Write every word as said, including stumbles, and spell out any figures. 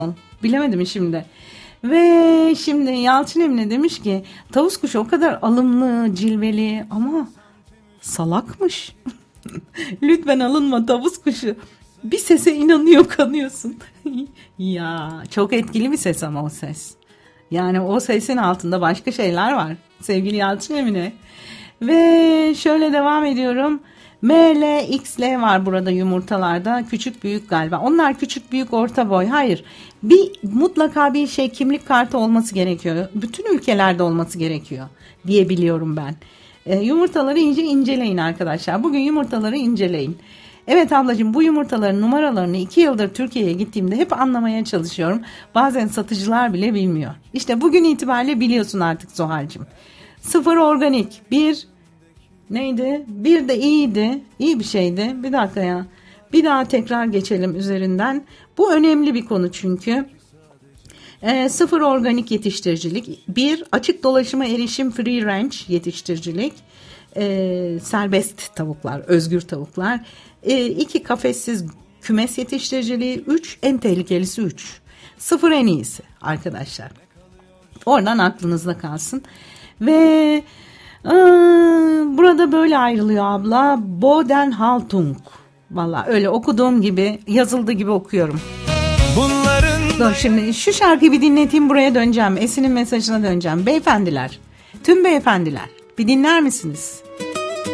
Bilemedim şimdi. Ve şimdi Yalçın Emine demiş ki tavus kuşu o kadar alımlı, cilveli ama salakmış. Lütfen alınma tavus kuşu. Bir sese inanıyor kanıyorsun. Ya çok etkili bir ses ama o ses. Yani o sesin altında başka şeyler var. Sevgili Yalçın Emine. Ve şöyle devam ediyorum. M, L, X, L var burada yumurtalarda. Küçük büyük galiba. Onlar küçük büyük orta boy. Hayır. Bir mutlaka bir şey kimlik kartı olması gerekiyor. Bütün ülkelerde olması gerekiyor diye biliyorum ben. E, yumurtaları iyice inceleyin arkadaşlar. Bugün yumurtaları inceleyin. Evet ablacığım, bu yumurtaların numaralarını iki yıldır Türkiye'ye gittiğimde hep anlamaya çalışıyorum. Bazen satıcılar bile bilmiyor. İşte bugün itibariyle biliyorsun artık Zuhal'cığım. Sıfır organik. Bir neydi? Bir de iyiydi. İyi bir şeydi. Bir dakika ya. Bir daha tekrar geçelim üzerinden. Bu önemli bir konu çünkü. E, sıfır organik yetiştiricilik. Bir, açık dolaşıma erişim free range yetiştiricilik. E, serbest tavuklar, özgür tavuklar. E, iki, kafessiz kümes yetiştiriciliği. Üç, en tehlikelisi üç. Sıfır en iyisi arkadaşlar. Oradan aklınızda kalsın. Ve ıı, burada böyle ayrılıyor abla. Bodenhaltung. Vallahi öyle okuduğum gibi, yazıldığı gibi okuyorum. Bunların... Dur şimdi şu şarkıyı bir dinleteyim, buraya döneceğim. Esin'in mesajına döneceğim. Beyefendiler, tüm beyefendiler bir dinler misiniz?